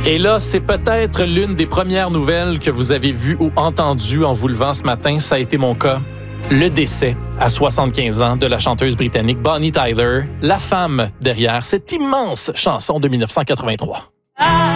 Et là, c'est peut-être l'une des premières nouvelles que vous avez vues ou entendues en vous levant ce matin. Ça a été mon cas. Le décès à 75 ans de la chanteuse britannique Bonnie Tyler, la femme derrière cette immense chanson de 1983.